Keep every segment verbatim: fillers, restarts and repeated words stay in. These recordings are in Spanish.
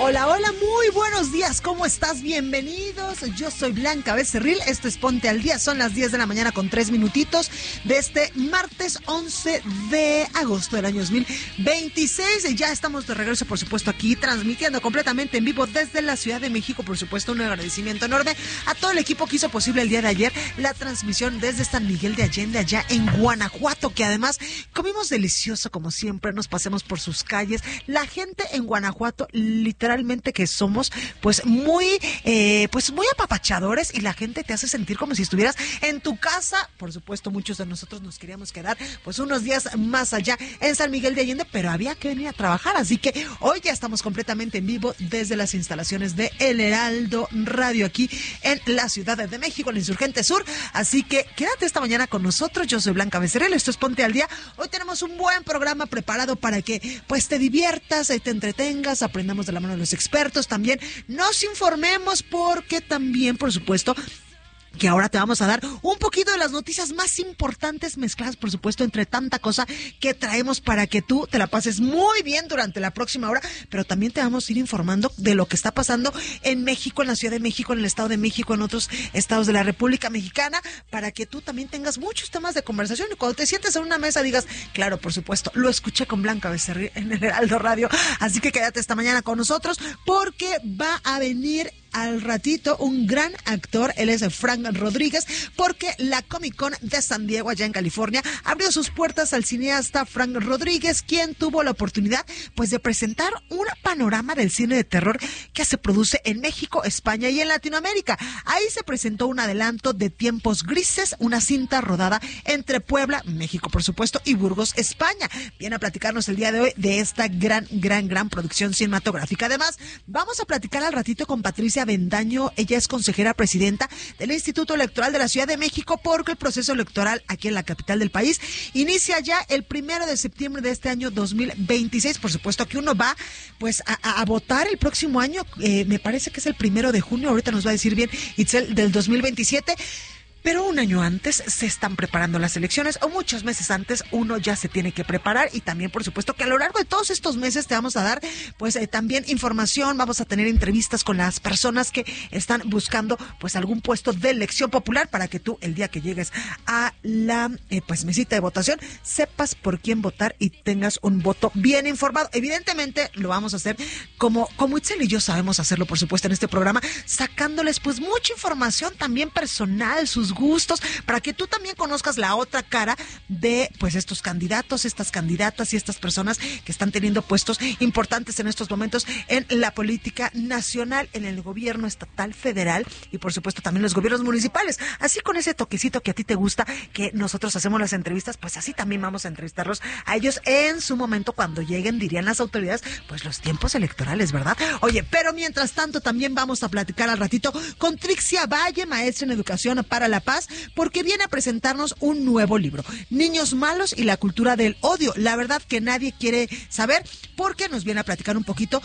Hola, hola, muy buenos días, ¿cómo estás? Bienvenidos, yo soy Blanca Becerril, esto es Ponte al Día, son las diez de la mañana con tres minutitos de este martes once de agosto del año dos mil veintiséis, ya estamos de regreso, por supuesto, aquí transmitiendo completamente en vivo desde la Ciudad de México, por supuesto, un agradecimiento enorme a todo el equipo que hizo posible el día de ayer la transmisión desde San Miguel de Allende, allá en Guanajuato, que además comimos delicioso como siempre, nos pasemos por sus calles, la gente en Guanajuato, literalmente que somos pues muy eh, pues muy apapachadores y la gente te hace sentir como si estuvieras en tu casa. Por supuesto, muchos de nosotros nos queríamos quedar pues unos días más allá en San Miguel de Allende, pero había que venir a trabajar, así que hoy ya estamos completamente en vivo desde las instalaciones de El Heraldo Radio aquí en la Ciudad de México, en el Insurgente Sur, así que quédate esta mañana con nosotros. Yo soy Blanca Becerril, esto es Ponte al Día. Hoy tenemos un buen programa preparado para que pues te diviertas, te entretengas, aprendamos de la mano de los expertos, también nos informemos porque también, por supuesto, que ahora te vamos a dar un poquito de las noticias más importantes mezcladas, por supuesto, entre tanta cosa que traemos para que tú te la pases muy bien durante la próxima hora, pero también te vamos a ir informando de lo que está pasando en México, en la Ciudad de México, en el Estado de México, en otros estados de la República Mexicana, para que tú también tengas muchos temas de conversación y cuando te sientes en una mesa digas, claro, por supuesto, lo escuché con Blanca Becerril en el Heraldo Radio, así que quédate esta mañana con nosotros porque va a venir al ratito un gran actor, él es Frank Rodríguez, porque la Comic Con de San Diego, allá en California, abrió sus puertas al cineasta Frank Rodríguez, quien tuvo la oportunidad pues de presentar un panorama del cine de terror que se produce en México, España y en Latinoamérica. Ahí se presentó un adelanto de Tiempos Grises, una cinta rodada entre Puebla, México por supuesto, y Burgos, España. Viene a platicarnos el día de hoy de esta gran, gran, gran producción cinematográfica. Además, vamos a platicar al ratito con Patricia Avendaño, ella es consejera presidenta del Instituto Electoral de la Ciudad de México, porque el proceso electoral aquí en la capital del país inicia ya el primero de septiembre de este año dos mil veintiséis. Por supuesto que uno va pues a, a, a votar el próximo año, eh, me parece que es el primero de junio, ahorita nos va a decir bien Itzel, del dos mil veintisiete. Pero un año antes se están preparando las elecciones, o muchos meses antes uno ya se tiene que preparar, y también por supuesto que a lo largo de todos estos meses te vamos a dar pues eh, también información, vamos a tener entrevistas con las personas que están buscando pues algún puesto de elección popular para que tú el día que llegues a la eh, pues mesita de votación sepas por quién votar y tengas un voto bien informado. Evidentemente lo vamos a hacer como, como Itzel y yo sabemos hacerlo, por supuesto, en este programa, sacándoles pues mucha información también personal, sus gustos, para que tú también conozcas la otra cara de pues estos candidatos, estas candidatas y estas personas que están teniendo puestos importantes en estos momentos en la política nacional, en el gobierno estatal, federal y por supuesto también los gobiernos municipales. Así, con ese toquecito que a ti te gusta, que nosotros hacemos las entrevistas, pues así también vamos a entrevistarlos a ellos en su momento cuando lleguen, dirían las autoridades, pues los tiempos electorales, ¿verdad? Oye, pero mientras tanto también vamos a platicar al ratito con Trixia Valle, maestra en educación para la paz, porque viene a presentarnos un nuevo libro, Niños Malos y la cultura del odio. La verdad que nadie quiere saber, porque nos viene a platicar un poquito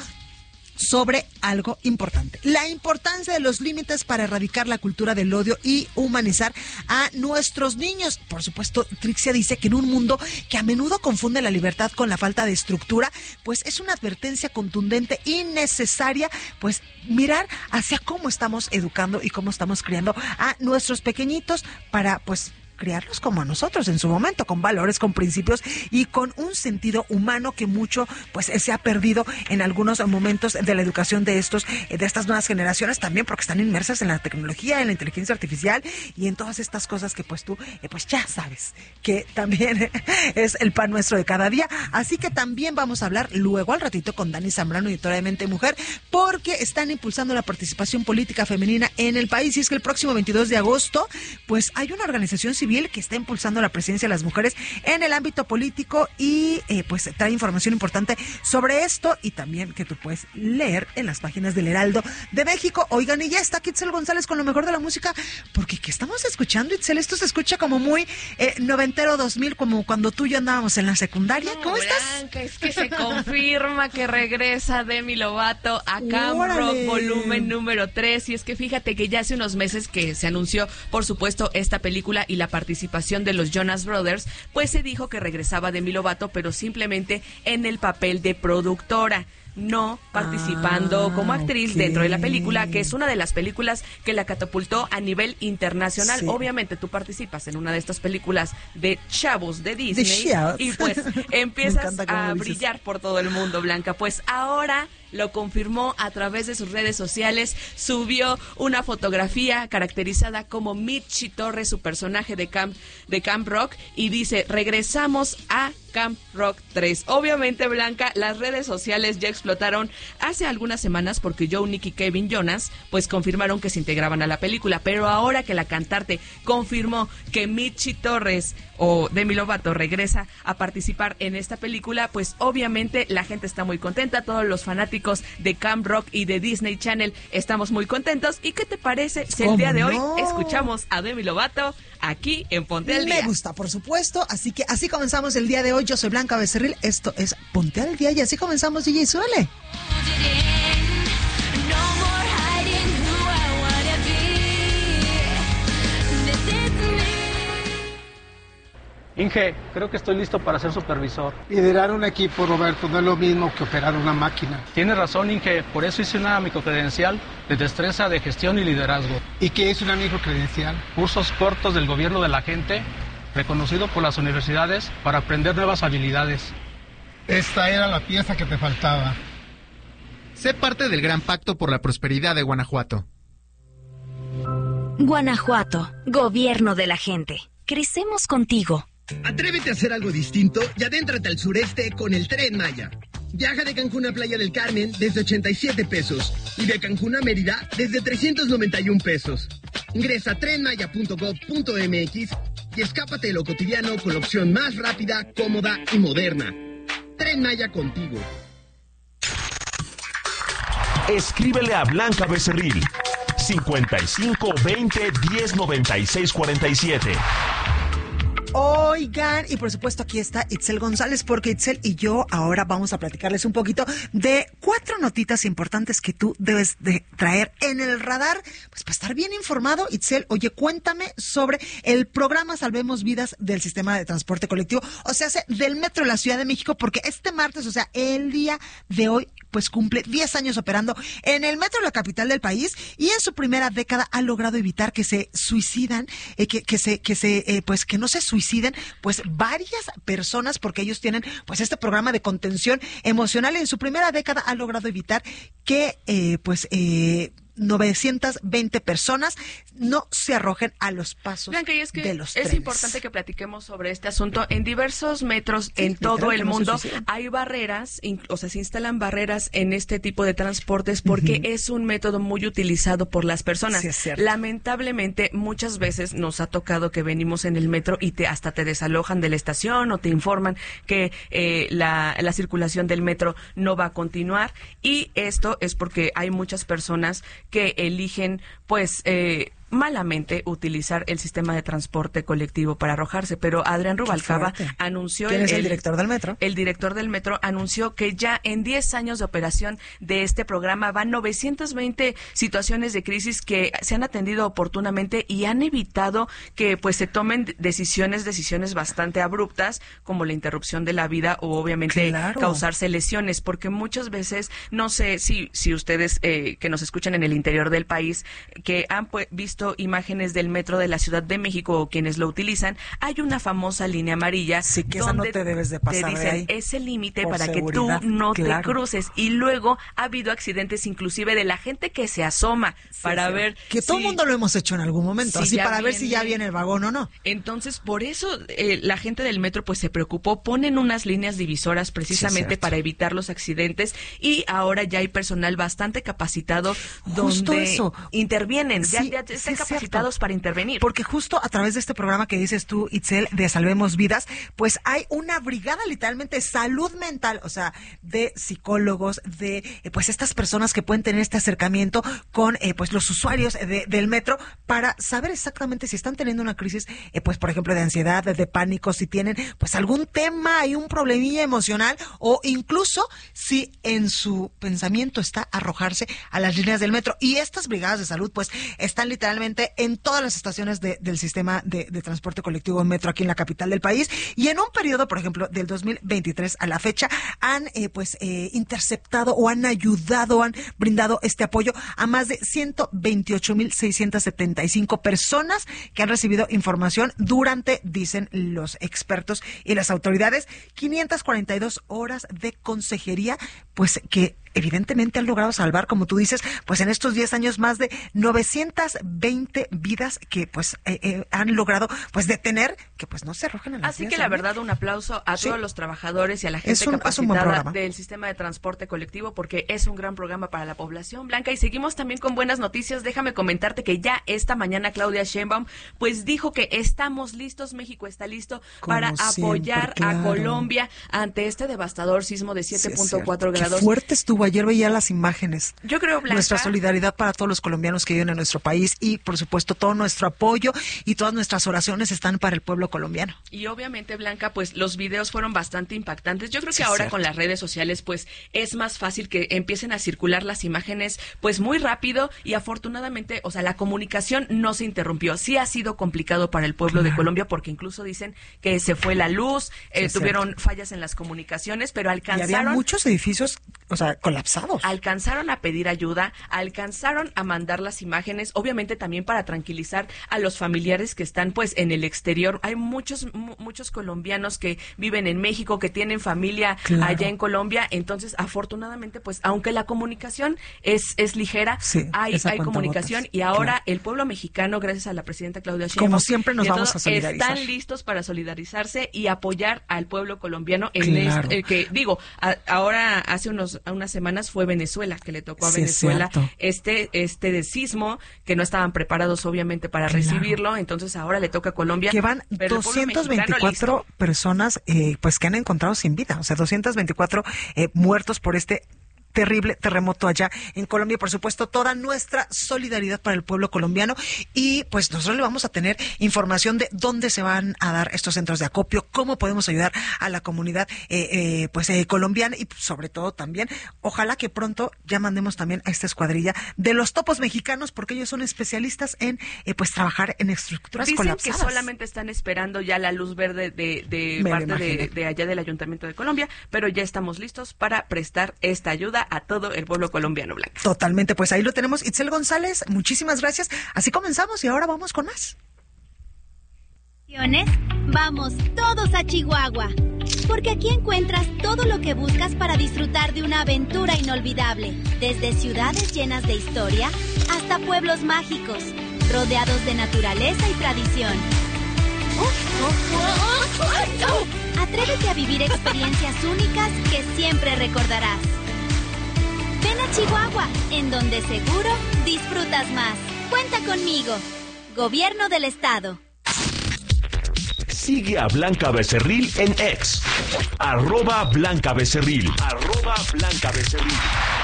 sobre algo importante, la importancia de los límites para erradicar la cultura del odio y humanizar a nuestros niños. Por supuesto, Trixia dice que en un mundo que a menudo confunde la libertad con la falta de estructura, pues es una advertencia contundente y necesaria, pues mirar hacia cómo estamos educando y cómo estamos criando a nuestros pequeñitos para pues criarlos como a nosotros en su momento, con valores, con principios y con un sentido humano que mucho pues se ha perdido en algunos momentos de la educación de estos de estas nuevas generaciones, también porque están inmersas en la tecnología, en la inteligencia artificial y en todas estas cosas que pues tú eh, pues ya sabes que también es el pan nuestro de cada día. Así que también vamos a hablar luego al ratito con Dani Zambrano, editora de Mente Mujer, porque están impulsando la participación política femenina en el país. Y es que el próximo veintidós de agosto pues hay una organización civil que está impulsando la presencia de las mujeres en el ámbito político y eh, pues trae información importante sobre esto y también que tú puedes leer en las páginas del Heraldo de México. Oigan, y ya está Itzel González con lo mejor de la música, porque ¿qué estamos escuchando, Itzel? Esto se escucha como muy eh, noventero dos mil, como cuando tú y yo andábamos en la secundaria. No, ¿cómo estás? Blanca, es que se confirma que regresa Demi Lovato a Camp Rock volumen número tres, y es que fíjate que ya hace unos meses que se anunció, por supuesto, esta película y la participación de los Jonas Brothers, pues se dijo que regresaba Demi Lovato, pero simplemente en el papel de productora. no participando ah, como actriz okay. dentro de la película, que es una de las películas que la catapultó a nivel internacional. Sí. Obviamente tú participas en una de estas películas de chavos de Disney y pues empiezas a brillar por todo el mundo, Blanca. Pues ahora lo confirmó a través de sus redes sociales, subió una fotografía caracterizada como Mitchie Torres, su personaje de Camp, de Camp Rock, y dice, regresamos a Camp Rock tres. Obviamente, Blanca, las redes sociales ya explotaron hace algunas semanas porque Joe, Nick y Kevin Jonas pues confirmaron que se integraban a la película, pero ahora que la cantante confirmó que Mitchie Torres o Demi Lovato regresa a participar en esta película, pues obviamente la gente está muy contenta, todos los fanáticos de Camp Rock y de Disney Channel estamos muy contentos. ¿Y qué te parece si el día de hoy no? escuchamos a Demi Lovato aquí en Ponte al Día? Me gusta, por supuesto, así que así comenzamos el día de hoy. Yo soy Blanca Becerril, esto es Ponte al Día y así comenzamos, D J Suele. Inge, creo que estoy listo para ser supervisor. Liderar un equipo, Roberto, no es lo mismo que operar una máquina. Tienes razón, Inge, por eso hice una microcredencial de destreza de gestión y liderazgo. ¿Y qué es una microcredencial? Cursos cortos del gobierno de la gente, reconocido por las universidades para aprender nuevas habilidades. Esta era la pieza que te faltaba. Sé parte del Gran Pacto por la Prosperidad de Guanajuato. Guanajuato, gobierno de la gente. Crecemos contigo. Atrévete a hacer algo distinto y adéntrate al sureste con el Tren Maya. Viaja de Cancún a Playa del Carmen desde ochenta y siete pesos y de Cancún a Mérida desde trescientos noventa y un pesos. Ingresa a tren maya punto gob punto m x y escápate de lo cotidiano con la opción más rápida, cómoda y moderna. Tren Maya contigo. Escríbele a Blanca Becerril cincuenta y cinco veinte diez noventa y seis cuarenta y siete. Oigan, y por supuesto aquí está Itzel González, porque Itzel y yo ahora vamos a platicarles un poquito de cuatro notitas importantes que tú debes de traer en el radar, pues para estar bien informado. Itzel, oye, cuéntame sobre el programa Salvemos Vidas del Sistema de Transporte Colectivo, o sea, del Metro de la Ciudad de México, porque este martes, o sea, el día de hoy, pues cumple diez años operando en el metro de la capital del país y en su primera década ha logrado evitar que se suicidan, eh, que, que se, que se, eh, pues que no se suiciden, pues varias personas, porque ellos tienen, pues este programa de contención emocional. En su primera década ha logrado evitar que, eh, pues, eh, novecientas veinte personas no se arrojen a los pasos Blanca, y es que de los es trenes. importante que platiquemos sobre este asunto. En diversos metros sí, en todo el mundo hay barreras, o sea, se instalan barreras en este tipo de transportes porque uh-huh. es un método muy utilizado por las personas. Sí, es cierto. Lamentablemente, muchas veces nos ha tocado que venimos en el metro y te hasta te desalojan de la estación o te informan que eh, la, la circulación del metro no va a continuar, y esto es porque hay muchas personas que eligen, pues, eh, malamente utilizar el sistema de transporte colectivo para arrojarse. Pero Adrián Rubalcaba anunció... ¿Quién es el, el director del metro? El director del metro anunció que ya en diez años de operación de este programa van novecientas veinte situaciones de crisis que se han atendido oportunamente y han evitado que pues se tomen decisiones, decisiones bastante abruptas, como la interrupción de la vida o obviamente claro. causarse lesiones, porque muchas veces, no sé si, si ustedes eh, que nos escuchan en el interior del país, que han pues, visto imágenes del metro de la Ciudad de México o quienes lo utilizan, hay una famosa línea amarilla sí, que donde esa no te debes de pasar te dicen de ahí ese límite para seguridad. Que tú no claro. te cruces, y luego ha habido accidentes inclusive de la gente que se asoma sí, para sí. ver que todo el si, mundo lo hemos hecho en algún momento, si así para viene, ver si ya viene el vagón o no. Entonces por eso eh, la gente del metro pues se preocupó, ponen unas líneas divisoras precisamente sí, para evitar los accidentes, y ahora ya hay personal bastante capacitado Justo donde eso. intervienen, sí, ya, ya están sí, capacitados para intervenir. Porque justo a través de este programa que dices tú, Itzel, de Salvemos Vidas, pues hay una brigada literalmente salud mental, o sea, de psicólogos, de eh, pues estas personas que pueden tener este acercamiento con eh, pues los usuarios de, del metro para saber exactamente si están teniendo una crisis, eh, pues por ejemplo de ansiedad, de, de pánico, si tienen pues algún tema y un problemilla emocional, o incluso si en su pensamiento está arrojarse a las líneas del metro. Y estas brigadas de salud pues están literalmente literalmente en todas las estaciones de, del sistema de, de transporte colectivo metro aquí en la capital del país. Y en un periodo, por ejemplo, del dos mil veintitrés a la fecha, han eh, pues eh, interceptado o han ayudado, han brindado este apoyo a más de ciento veintiocho mil seiscientas setenta y cinco personas que han recibido información durante, dicen los expertos y las autoridades, quinientas cuarenta y dos horas de consejería, pues que evidentemente han logrado salvar, como tú dices, pues en estos diez años más de novecientas veinte vidas que pues eh, eh, han logrado pues detener, que pues no se arrojen a las Así vías, que la ¿no? verdad, un aplauso a Sí. todos los trabajadores y a la gente Es un- es un buen capacitada programa. del sistema de transporte colectivo, porque es un gran programa para la población, Blanca. Y seguimos también con buenas noticias. Déjame comentarte que ya esta mañana Claudia Sheinbaum pues dijo que estamos listos, México está listo Como para siempre, apoyar claro. a Colombia ante este devastador sismo de Sí, siete es punto cuatro cierto. grados. Qué fuerte estuvo. Ayer veía las imágenes. Yo creo, Blanca, Nuestra solidaridad para todos los colombianos que viven en nuestro país y, por supuesto, todo nuestro apoyo y todas nuestras oraciones están para el pueblo colombiano. Y obviamente, Blanca, pues los videos fueron bastante impactantes. Yo creo que Sí, ahora cierto. con las redes sociales, pues es más fácil que empiecen a circular las imágenes, pues muy rápido, y afortunadamente, o sea, la comunicación no se interrumpió. Sí ha sido complicado para el pueblo Claro. de Colombia, porque incluso dicen que se fue la luz, eh, es tuvieron fallas en las comunicaciones, pero Y había alcanzaron muchos edificios, o sea, colapsados. alcanzaron a pedir ayuda, alcanzaron a mandar las imágenes, obviamente también para tranquilizar a los familiares que están pues en el exterior. Hay muchos mu- muchos colombianos que viven en México, que tienen familia Claro. allá en Colombia, entonces afortunadamente pues aunque la comunicación es es ligera, Sí, hay es a hay cuentagotas, comunicación, y ahora claro. el pueblo mexicano, gracias a la presidenta Claudia Sheinbaum, Como siempre nos y vamos todo, a solidarizar. están listos para solidarizarse y apoyar al pueblo colombiano en Claro. este, eh, que digo, a- ahora hace unos unas semanas fue Venezuela, que le tocó a Sí, es Venezuela cierto. este este de sismo, que no estaban preparados obviamente para Claro. recibirlo, entonces ahora le toca a Colombia. Que van pero el pueblo doscientas mexicano veinticuatro listo. personas eh, pues que han encontrado sin vida, o sea, doscientos veinticuatro eh, muertos por este terrible terremoto allá en Colombia. Por supuesto, toda nuestra solidaridad para el pueblo colombiano, y pues nosotros le vamos a tener información de dónde se van a dar estos centros de acopio, cómo podemos ayudar a la comunidad eh, eh, pues eh, colombiana, y sobre todo también, ojalá que pronto ya mandemos también a esta escuadrilla de los topos mexicanos, porque ellos son especialistas en eh, pues trabajar en estructuras Dicen colapsadas. que solamente están esperando ya la luz verde de, de Me lo parte de, imaginé. de allá del Ayuntamiento de Colombia, pero ya estamos listos para prestar esta ayuda a todo el pueblo colombiano, Blanca. Totalmente, pues ahí lo tenemos. Itzel González, muchísimas gracias. Así comenzamos y ahora vamos con más. Vamos todos a Chihuahua, porque aquí encuentras todo lo que buscas para disfrutar de una aventura inolvidable, desde ciudades llenas de historia hasta pueblos mágicos, rodeados de naturaleza y tradición. Atrévete a vivir experiencias únicas que siempre recordarás. Ven a Chihuahua, en donde seguro disfrutas más. Cuenta conmigo. Gobierno del Estado. Sigue a Blanca Becerril en X, arroba Blanca Becerril, arroba Blanca Becerril.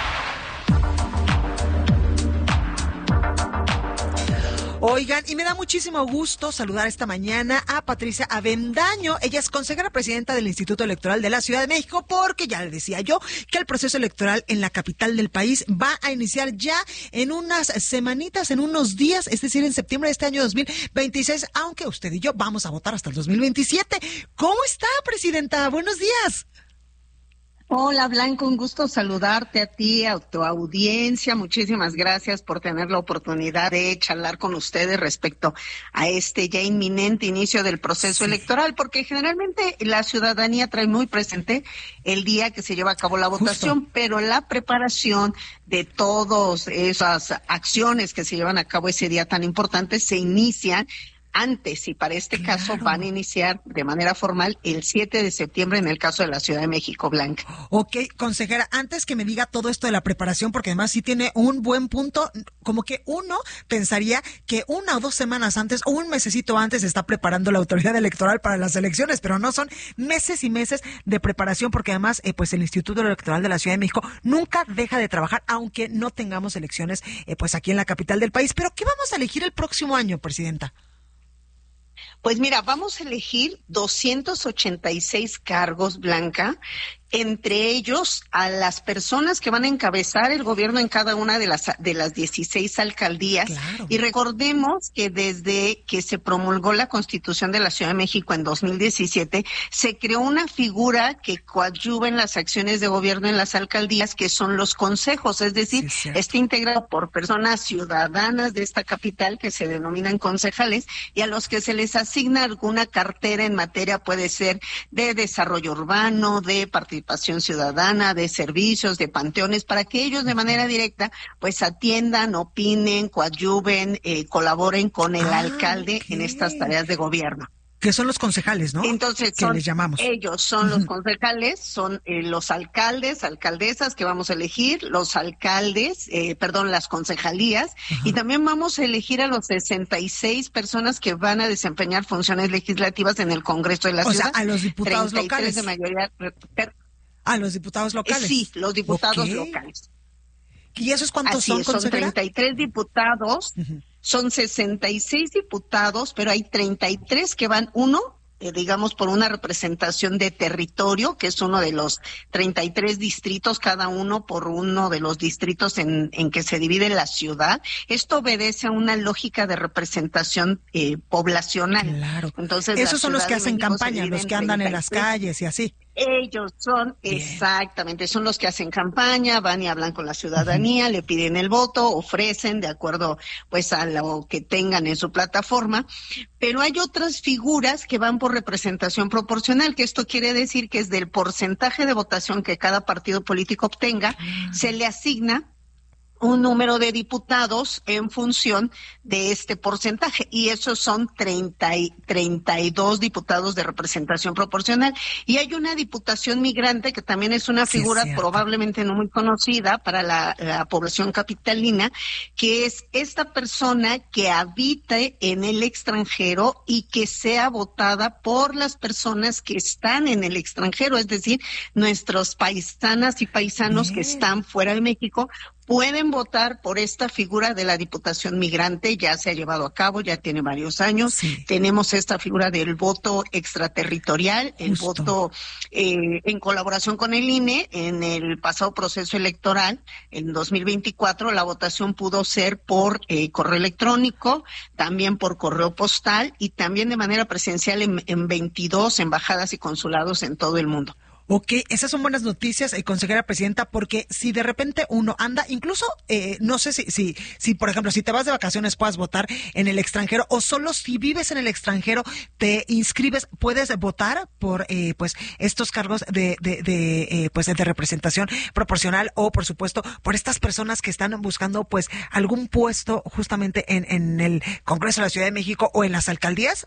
Oigan, y me da muchísimo gusto saludar esta mañana a Patricia Avendaño. Ella es consejera presidenta del Instituto Electoral de la Ciudad de México, porque ya le decía yo que el proceso electoral en la capital del país va a iniciar ya en unas semanitas, en unos días, es decir, en septiembre de este año dos mil veintiséis, aunque usted y yo vamos a votar hasta el dos mil veintisiete. ¿Cómo está, presidenta? Buenos días. Hola, Blanco, un gusto saludarte a ti, a tu audiencia. Muchísimas gracias por tener la oportunidad de charlar con ustedes respecto a este ya inminente inicio del proceso Sí. electoral, porque generalmente la ciudadanía trae muy presente el día que se lleva a cabo la votación, Justo. pero la preparación de todas esas acciones que se llevan a cabo ese día tan importante se inician antes, y para este Claro. caso van a iniciar de manera formal el siete de septiembre en el caso de la Ciudad de México, Blanca. Ok, consejera, antes que me diga todo esto de la preparación, porque además sí tiene un buen punto, como que uno pensaría que una o dos semanas antes o un mesecito antes se está preparando la autoridad electoral para las elecciones, pero no, son meses y meses de preparación, porque además eh, pues el Instituto Electoral de la Ciudad de México nunca deja de trabajar, aunque no tengamos elecciones eh, pues aquí en la capital del país. Pero ¿qué vamos a elegir el próximo año, presidenta? Pues mira, vamos a elegir doscientos ochenta y seis cargos, Blanca, entre ellos a las personas que van a encabezar el gobierno en cada una de las de las dieciséis alcaldías. Claro. Y recordemos que desde que se promulgó la Constitución de la Ciudad de México en dos mil diecisiete, se creó una figura que coadyuva en las acciones de gobierno en las alcaldías, que son los consejos, es decir, sí, está integrado por personas ciudadanas de esta capital que se denominan concejales y a los que se les asigna alguna cartera en materia, puede ser de desarrollo urbano, de participación participación ciudadana, de servicios, de panteones, para que ellos de manera directa pues atiendan, opinen, coadyuven, eh, colaboren con el ah, alcalde okay. en estas tareas de gobierno. Que son los concejales, ¿no? Entonces, que son, les llamamos. ellos son uh-huh. los concejales, son eh, los alcaldes, alcaldesas que vamos a elegir, los alcaldes, eh, perdón, las concejalías, uh-huh. y también vamos a elegir a los sesenta y seis personas que van a desempeñar funciones legislativas en el Congreso de la o Ciudad. O sea, a los diputados treinta y tres locales. De mayoría, per, a los diputados locales. Eh, sí, los diputados okay. locales. ¿Y esos cuántos Así son, es, son treinta y tres diputados, uh-huh. son sesenta y seis diputados, pero hay treinta y tres que van, uno, eh, digamos, por una representación de territorio, que es uno de los treinta y tres distritos, cada uno por uno de los distritos en, en que se divide la ciudad. Esto obedece a una lógica de representación eh, poblacional. Claro. Entonces, esos son los que hacen campaña, los que andan en las calles y así. Ellos son, Bien. exactamente, son los que hacen campaña, van y hablan con la ciudadanía, uh-huh. le piden el voto, ofrecen de acuerdo pues a lo que tengan en su plataforma, pero hay otras figuras que van por representación proporcional, que esto quiere decir que es del porcentaje de votación que cada partido político obtenga, uh-huh. se le asigna un número de diputados en función de este porcentaje, y esos son treinta y, treinta y dos diputados de representación proporcional. Y hay una diputación migrante que también es una figura sí, probablemente no muy conocida para la, la población capitalina, que es esta persona que habite en el extranjero y que sea votada por las personas que están en el extranjero, es decir, nuestros paisanas y paisanos Bien. que están fuera de México, pueden votar por esta figura de la Diputación Migrante. Ya se ha llevado a cabo, ya tiene varios años. Sí. Tenemos esta figura del voto extraterritorial, el Justo. voto eh, en colaboración con el I N E. En el pasado proceso electoral, en dos mil veinticuatro, la votación pudo ser por eh, correo electrónico, también por correo postal y también de manera presencial en, en veintidós embajadas y consulados en todo el mundo. Ok, esas son buenas noticias, eh, consejera presidenta, porque si de repente uno anda, incluso, eh, no sé si, si, si, por ejemplo, si te vas de vacaciones puedas votar en el extranjero, o solo si vives en el extranjero te inscribes, puedes votar por, eh, pues, estos cargos de, de, de eh, pues, de representación proporcional, o, por supuesto, por estas personas que están buscando, pues, algún puesto justamente en, en el Congreso de la Ciudad de México o en las alcaldías.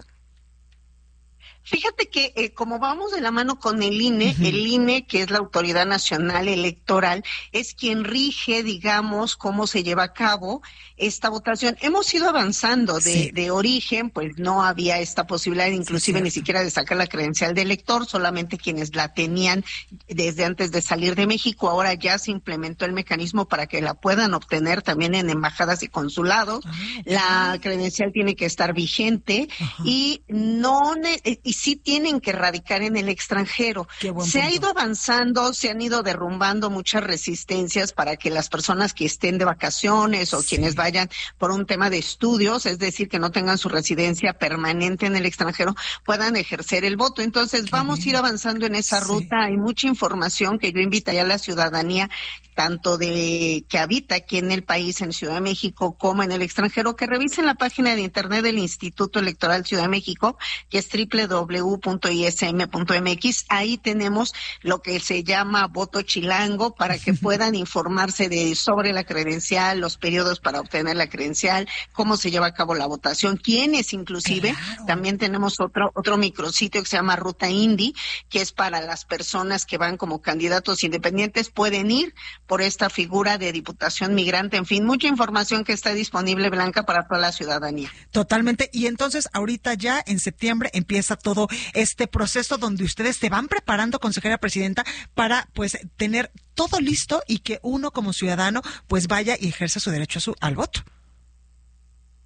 Fíjate que eh, como vamos de la mano con el I N E, uh-huh. el I N E, que es la Autoridad Nacional Electoral, es quien rige, digamos, cómo se lleva a cabo esta votación. Hemos ido avanzando de, sí. de origen, pues no había esta posibilidad, inclusive sí, ni siquiera de sacar la credencial de elector, solamente quienes la tenían desde antes de salir de México. Ahora ya se implementó el mecanismo para que la puedan obtener también en embajadas y consulados. Uh-huh. La credencial tiene que estar vigente uh-huh. y no... Ne- y sí tienen que radicar en el extranjero. Se punto. ha ido avanzando, se han ido derrumbando muchas resistencias para que las personas que estén de vacaciones o sí. quienes vayan por un tema de estudios, es decir, que no tengan su residencia permanente en el extranjero, puedan ejercer el voto. Entonces, Qué vamos bien. a ir avanzando en esa sí. ruta. Hay mucha información que yo invitaría a la ciudadanía, tanto de que habita aquí en el país, en Ciudad de México, como en el extranjero, que revisen la página de internet del Instituto Electoral Ciudad de México, que es doble u doble u doble u punto i s m punto m x. Ahí tenemos lo que se llama voto chilango, para que puedan informarse de sobre la credencial, los periodos para obtener la credencial, cómo se lleva a cabo la votación, quiénes inclusive. Claro. También tenemos otro otro micrositio que se llama Ruta Indy, que es para las personas que van como candidatos independientes, pueden ir por esta figura de diputación migrante. En fin, mucha información que está disponible, Blanca, para toda la ciudadanía. Totalmente. Y entonces ahorita ya en septiembre empieza todo este proceso donde ustedes se van preparando, consejera presidenta, para pues tener todo listo y que uno como ciudadano pues vaya y ejerza su derecho a su, al voto.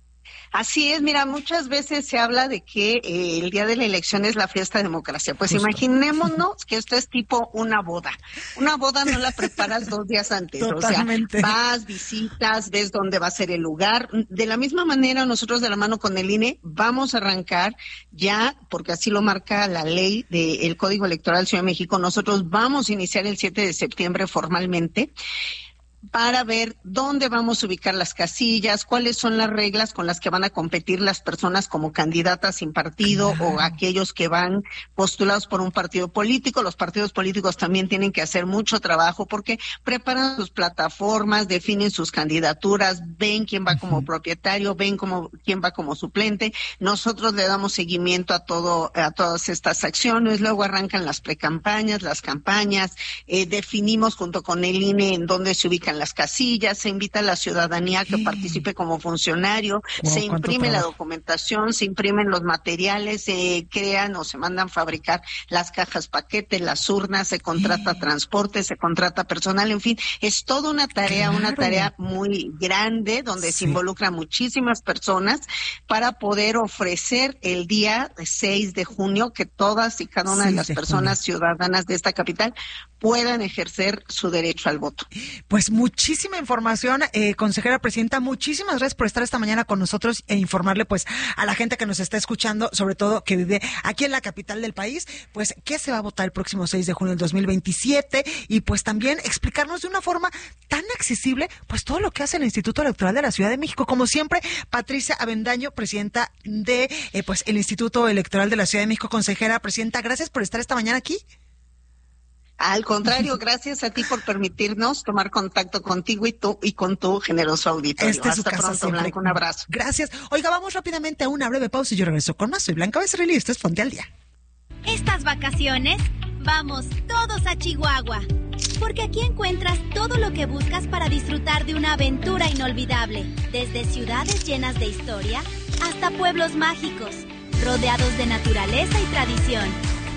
Así es, mira, muchas veces se habla de que eh, el día de la elección es la fiesta de democracia. Pues Justo. Imaginémonos que esto es tipo una boda. Una boda no la preparas dos días antes. Totalmente. O sea, vas, visitas, ves dónde va a ser el lugar. De la misma manera, nosotros de la mano con el I N E vamos a arrancar ya, porque así lo marca la ley del Código Electoral Ciudad de México, nosotros vamos a iniciar el siete de septiembre formalmente, para ver dónde vamos a ubicar las casillas, cuáles son las reglas con las que van a competir las personas como candidatas sin partido claro. o aquellos que van postulados por un partido político. Los partidos políticos también tienen que hacer mucho trabajo porque preparan sus plataformas, definen sus candidaturas, ven quién va como propietario, ven como, quién va como suplente. Nosotros le damos seguimiento a todo, a todas estas acciones. Luego arrancan las precampañas, las campañas, eh, definimos junto con el I N E en dónde se ubican las casillas, se invita a la ciudadanía a que participe como funcionario, wow, se imprime la documentación, se imprimen los materiales, se crean o se mandan fabricar las cajas paquete, las urnas, se contrata sí. transporte, se contrata personal, en fin, es toda una tarea, claro. una tarea muy grande donde sí. se involucran muchísimas personas para poder ofrecer el día seis de junio que todas y cada una de las de personas junio. ciudadanas de esta capital puedan ejercer su derecho al voto. Pues muchísima información, eh, consejera presidenta, muchísimas gracias por estar esta mañana con nosotros e informarle pues a la gente que nos está escuchando, sobre todo que vive aquí en la capital del país, pues qué se va a votar el próximo seis de junio del dos mil veintisiete y pues también explicarnos de una forma tan accesible pues todo lo que hace el Instituto Electoral de la Ciudad de México. Como siempre, Patricia Avendaño, presidenta de eh, pues el Instituto Electoral de la Ciudad de México. Consejera presidenta, gracias por estar esta mañana aquí. Al contrario, gracias a ti por permitirnos tomar contacto contigo y tú y con tu generoso auditorio. Este Hasta pronto, siempre. Blanca, un abrazo. Gracias. Oiga, vamos rápidamente a una breve pausa y yo regreso con más. Soy Blanca Becerril y esto es Ponte al Día. Estas vacaciones, vamos todos a Chihuahua, porque aquí encuentras todo lo que buscas para disfrutar de una aventura inolvidable, desde ciudades llenas de historia hasta pueblos mágicos, rodeados de naturaleza y tradición.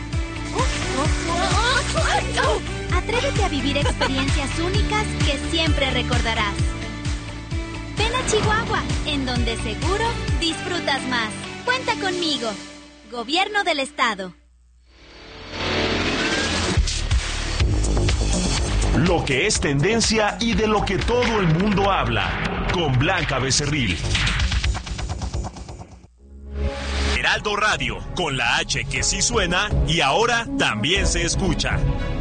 Atrévete a vivir experiencias únicas que siempre recordarás. Ven a Chihuahua, en donde seguro disfrutas más. Cuenta conmigo. Gobierno del Estado. Lo que es tendencia y de lo que todo el mundo habla. Con Blanca Becerril. Heraldo Radio, con la H que sí suena y ahora también se escucha.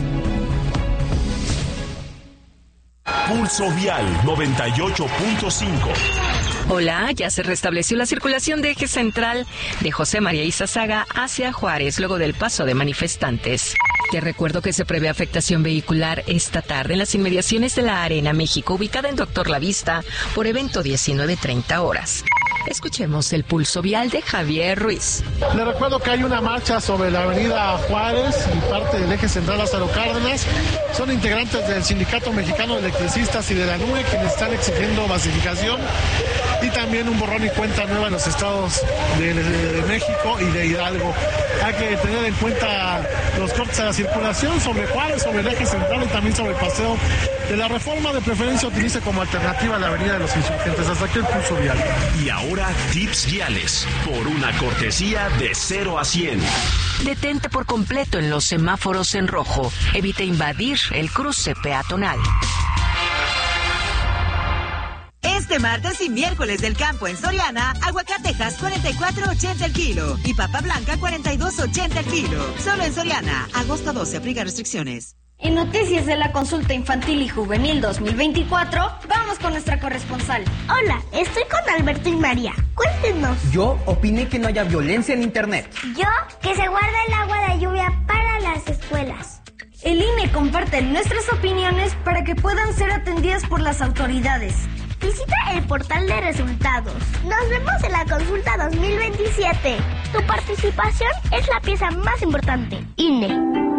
Pulso Vial noventa y ocho punto cinco. Hola, ya se restableció la circulación de eje central de José María Izazaga hacia Juárez luego del paso de manifestantes. Te recuerdo que se prevé afectación vehicular esta tarde en las inmediaciones de la Arena México, ubicada en Doctor Lavista, por evento diecinueve treinta horas. Escuchemos el pulso vial de Javier Ruiz. Le recuerdo que hay una marcha sobre la avenida Juárez y parte del eje central Lázaro Cárdenas. Son integrantes del Sindicato Mexicano de Electricistas y de la N U E quienes están exigiendo basificación y también un borrón y cuenta nueva en los estados de, de, de México y de Hidalgo. Hay que tener en cuenta los cortes a la circulación sobre Juárez, sobre el eje central y también sobre el paseo de la Reforma. De preferencia utilice como alternativa la avenida de los Insurgentes. Hasta aquí el pulso vial. Y ahora tips viales por una cortesía de cero a cien. Detente por completo en los semáforos en rojo. Evite invadir el cruce peatonal. Este martes y miércoles del campo en Soriana, aguacatejas cuarenta y cuatro ochenta el kilo y papa blanca cuarenta y dos ochenta el kilo. Solo en Soriana, agosto doce, aplica restricciones. En Noticias de la Consulta Infantil y Juvenil dos mil veinticuatro, vamos con nuestra corresponsal. Hola, estoy con Alberto y María. Cuéntenos. Yo opiné que no haya violencia en Internet. Yo, que se guarde el agua de lluvia para las escuelas. El I N E comparte nuestras opiniones para que puedan ser atendidas por las autoridades. Visita el portal de resultados. Nos vemos en la consulta dos mil veintisiete. Tu participación es la pieza más importante. I N E.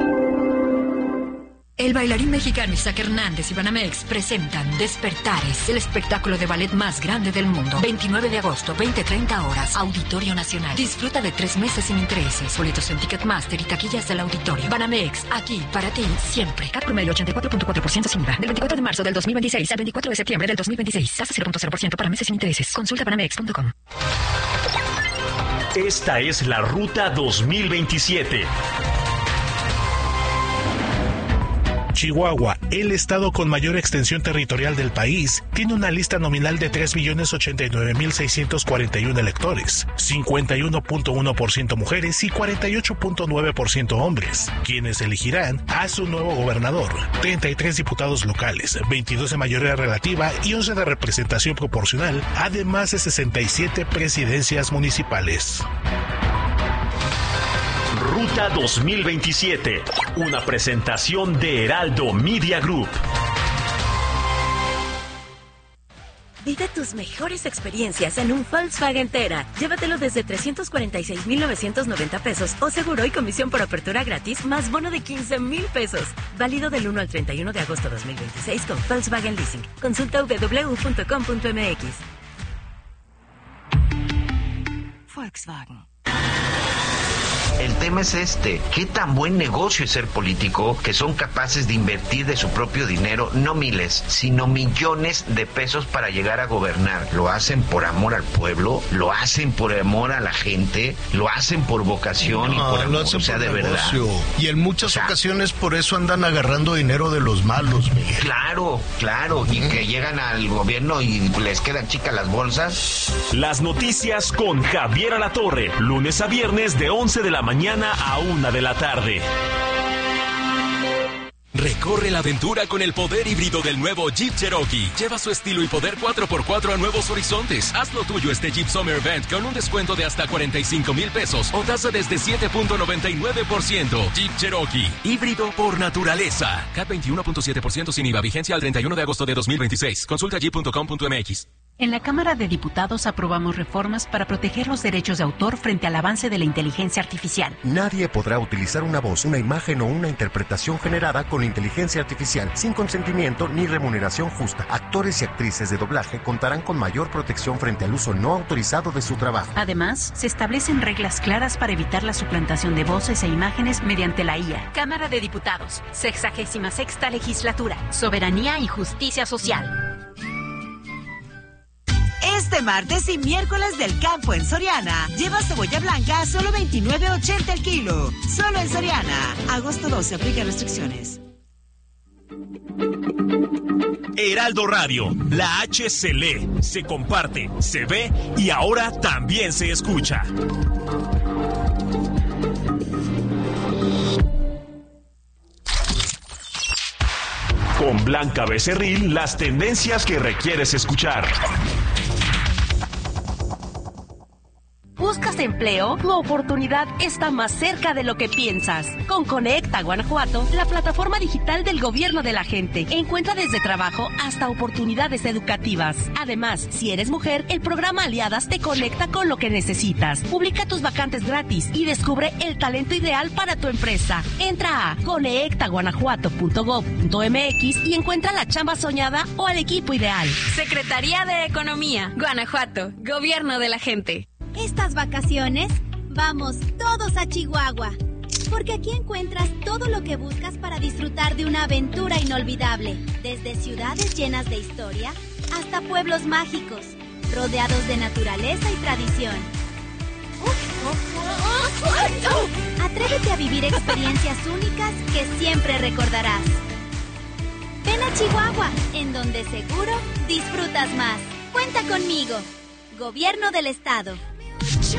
El bailarín mexicano Isaac Hernández y Banamex presentan Despertares, el espectáculo de ballet más grande del mundo. veintinueve de agosto, veinte treinta horas, Auditorio Nacional. Disfruta de tres meses sin intereses. Boletos en Ticketmaster y taquillas del auditorio. Banamex, aquí para ti siempre. Cat promedio ochenta y cuatro punto cuatro por ciento sin I V A. Del veinticuatro de marzo del dos mil veintiséis al veinticuatro de septiembre del dos mil veintiséis. Tasa cero punto cero por ciento para meses sin intereses. Consulta banamex punto com. Esta es la Ruta dos mil veintisiete. Chihuahua, el estado con mayor extensión territorial del país, tiene una lista nominal de tres millones ochenta y nueve mil seiscientos cuarenta y uno electores, cincuenta y uno punto uno por ciento mujeres y cuarenta y ocho punto nueve por ciento hombres, quienes elegirán a su nuevo gobernador, treinta y tres diputados locales, veintidós de mayoría relativa y once de representación proporcional, además de sesenta y siete presidencias municipales. Ruta dos mil veintisiete, una presentación de Heraldo Media Group. Vive tus mejores experiencias en un Volkswagen Tera. Llévatelo desde trescientos cuarenta y seis mil novecientos noventa pesos o seguro y comisión por apertura gratis más bono de quince mil pesos. Válido del uno al treinta y uno de agosto de dos mil veintiséis con Volkswagen Leasing. Consulta doble u doble u doble u punto com punto m x. Volkswagen. El tema es este, ¿qué tan buen negocio es ser político que son capaces de invertir de su propio dinero, no miles, sino millones de pesos para llegar a gobernar? ¿Lo hacen por amor al pueblo? ¿Lo hacen por amor a la gente? ¿Lo hacen por vocación no, y por amor? Lo hacen o sea, por de negocio. verdad. Y en muchas o sea, ocasiones por eso andan agarrando dinero de los malos, Miguel. Claro, claro, y que llegan al gobierno y les quedan chicas las bolsas. Las noticias con Javier Alatorre, lunes a viernes de once de la mañana a una de la tarde. Recorre la aventura con el poder híbrido del nuevo Jeep Cherokee. Lleva su estilo y poder cuatro por cuatro a nuevos horizontes. Haz lo tuyo este Jeep Summer Event con un descuento de hasta cuarenta y cinco mil pesos o tasa desde siete punto noventa y nueve por ciento. Jeep Cherokee, híbrido por naturaleza. C A T veintiuno punto siete por ciento sin I V A, vigencia al treinta y uno de agosto de dos mil veintiséis. Consulta jeep punto com punto m x. En la Cámara de Diputados aprobamos reformas para proteger los derechos de autor frente al avance de la inteligencia artificial. Nadie podrá utilizar una voz, una imagen o una interpretación generada con inteligencia artificial sin consentimiento ni remuneración justa. Actores y actrices de doblaje contarán con mayor protección frente al uso no autorizado de su trabajo. Además, se establecen reglas claras para evitar la suplantación de voces e imágenes mediante la I A. Cámara de Diputados, sexagésima sexta legislatura. Soberanía y justicia social. Este martes y miércoles del campo en Soriana, lleva cebolla blanca a solo veintinueve ochenta el kilo. Solo en Soriana. Agosto doce, aplica restricciones. Heraldo Radio, la H se lee, se comparte, se ve y ahora también se escucha. Con Blanca Becerril, las tendencias que requieres escuchar. ¿Buscas empleo? Tu oportunidad está más cerca de lo que piensas. Con Conecta Guanajuato, la plataforma digital del gobierno de la gente. Encuentra desde trabajo hasta oportunidades educativas. Además, si eres mujer, el programa Aliadas te conecta con lo que necesitas. Publica tus vacantes gratis y descubre el talento ideal para tu empresa. Entra a conecta guanajuato punto gob punto m x y encuentra la chamba soñada o al equipo ideal. Secretaría de Economía, Guanajuato, Gobierno de la Gente. Estas vacaciones, vamos todos a Chihuahua, porque aquí encuentras todo lo que buscas para disfrutar de una aventura inolvidable, desde ciudades llenas de historia hasta pueblos mágicos, rodeados de naturaleza y tradición. Atrévete a vivir experiencias únicas que siempre recordarás. Ven a Chihuahua, en donde seguro disfrutas más. Cuenta conmigo. Gobierno del Estado.